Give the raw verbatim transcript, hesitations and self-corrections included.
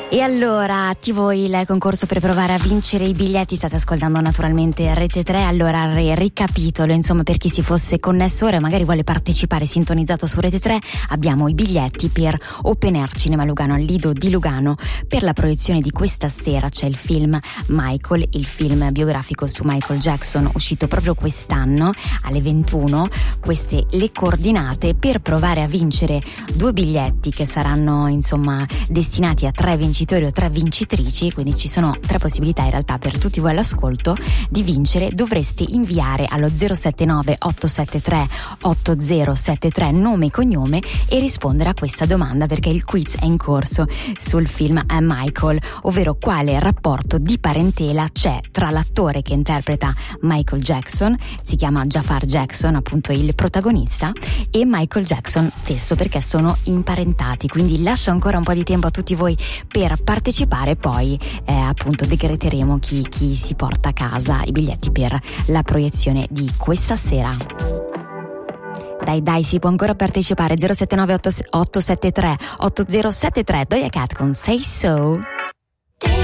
E allora, attivo il concorso per provare a vincere i biglietti. State ascoltando naturalmente Rete tre. Allora, re- ricapitolo, insomma, per chi si fosse connesso ora e magari vuole partecipare sintonizzato su Rete tre, abbiamo i biglietti per Open Air Cinema Lugano al Lido di Lugano. Per la proiezione di questa sera c'è il film Michael, il film biografico su Michael Jackson, uscito proprio quest'anno alle ventuno. Queste le coordinate per provare a vincere due biglietti che saranno, insomma, destinati a tre vincitori o tre vincitrici, quindi ci sono tre possibilità in realtà per tutti voi all'ascolto di vincere. Dovreste inviare allo zero sette nove otto sette tre otto zero sette tre nome e cognome e rispondere a questa domanda, perché il quiz è in corso sul film Michael, ovvero quale rapporto di parentela c'è tra l'attore che interpreta Michael Jackson, si chiama Jafar Jackson, appunto il protagonista, e Michael Jackson stesso, perché sono imparentati. Quindi lascio ancora un po' di tempo a tutti voi per partecipare, poi eh, appunto decreteremo chi, chi si porta a casa i biglietti per la proiezione di questa sera. Dai dai, si può ancora partecipare. Zero sette nove otto sette tre otto zero sette tre. Doja Cat con Say So.